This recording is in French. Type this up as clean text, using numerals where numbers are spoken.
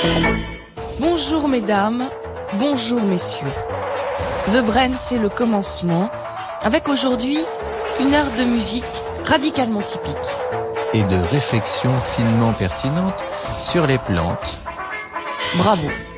Bonjour mesdames, bonjour messieurs. The Brain, c'est le commencement, avec aujourd'hui une heure de musique radicalement typique. Et de réflexions finement pertinentes sur les plantes. Bravo.